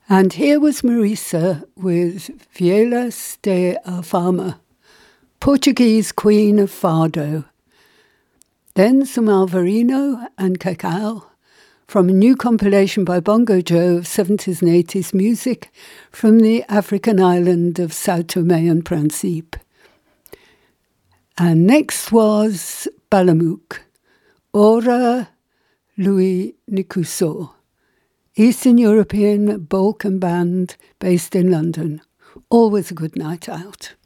And here was Marisa with Vielas de Alfama, Portuguese Queen of Fado. Then some Alvarino and Cacao from a new compilation by Bongo Joe of 70s and 80s music from the African island of Sao Tome and Principe. And next was Balamouk, Ora Louis Nikuso, Eastern European Balkan band based in London. Always a good night out.